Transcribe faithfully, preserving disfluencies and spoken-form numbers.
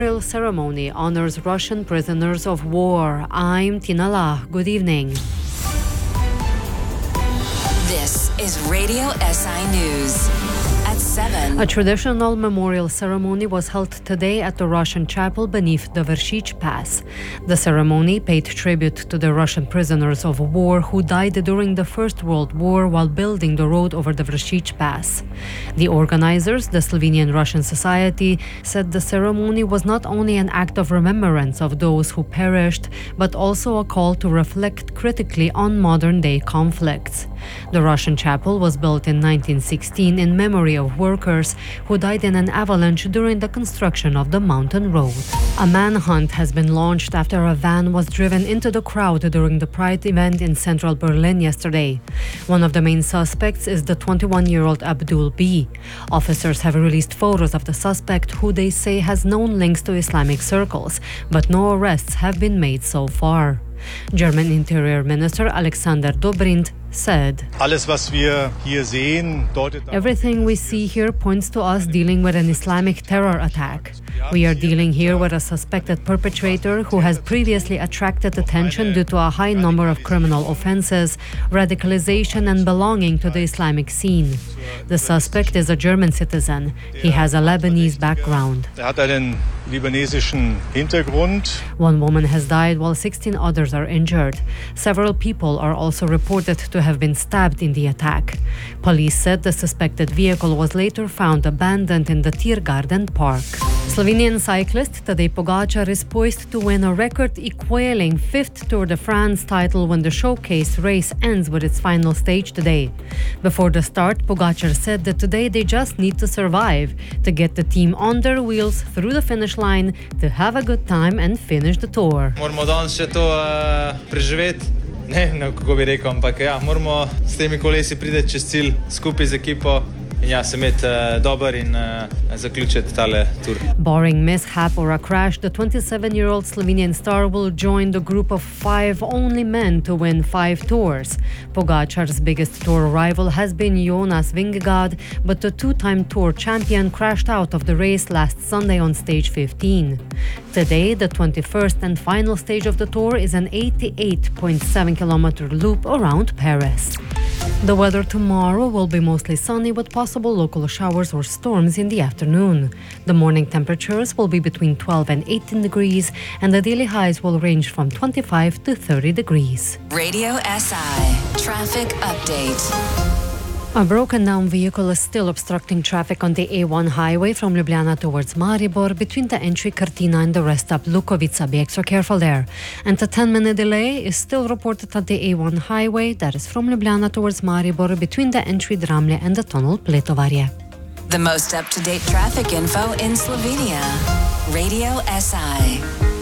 memorial ceremony honors Russian prisoners of war. I'm Tina La. Good evening. This is Radio S I News. At seven. A traditional memorial ceremony was held today at the Russian chapel beneath the Vershich Pass. The ceremony paid tribute to the Russian prisoners of war who died during the First World War while building the road over the Vershich Pass. The organizers, the Slovenian Russian Society, said the ceremony was not only an act of remembrance of those who perished, but also a call to reflect critically on modern-day conflicts. The Russian chapel was built in nineteen sixteen in memory of workers who died in an avalanche during the construction of the mountain road. A manhunt has been launched after a van was driven into the crowd during the Pride event in central Berlin yesterday. One of the main suspects is the twenty-one-year-old Abdul B. Officers have released photos of the suspect, who they say has known links to Islamic circles, but no arrests have been made so far. German Interior Minister Alexander Dobrindt said, "Everything we see here points to us dealing with an Islamic terror attack. We are dealing here with a suspected perpetrator who has previously attracted attention due to a high number of criminal offenses, radicalization and belonging to the Islamic scene. The suspect is a German citizen. He has a Lebanese background." One woman has died while sixteen others are injured. Several people are also reported to have been stabbed in the attack. Police said the suspected vehicle was later found abandoned in the Tiergarten Park. Slovenian cyclist Tadej Pogačar is poised to win a record-equaling fifth Tour de France title when the showcase race ends with its final stage today. Before the start, Pogačar said that today they just need to survive, to get the team on their wheels through the finish line, to have a good time and finish the tour. Moramo danes še to uh, preživeti. Ne, ne, kako bi rekel, ampak ja, moramo s temi kolesi priti čez cilj skupaj z ekipo. Ja, se imeti uh, dober in uh, zaključiti tale tur. Barring mishap or a crash, the twenty-seven-year-old Slovenian star will join the group of five only men to win five tours. Pogačar's biggest tour rival has been Jonas Vingegaard, but the two-time tour champion crashed out of the race last Sunday on stage fifteen. Today, the twenty-first and final stage of the tour is an eighty-eight point seven kilometer loop around Paris. The weather tomorrow will be mostly sunny with possible local showers or storms in the afternoon. The morning temperatures will be between twelve and eighteen degrees, and the daily highs will range from twenty-five to thirty degrees. Radio S I Traffic Update. A broken-down vehicle is still obstructing traffic on the A one highway from Ljubljana towards Maribor between the entry Kartina and the rest stop Lukovica. Be extra careful there. And a ten-minute delay is still reported at the A one highway, that is from Ljubljana towards Maribor between the entry Dramlje and the tunnel Pletovarje. The most up-to-date traffic info in Slovenia. Radio S I.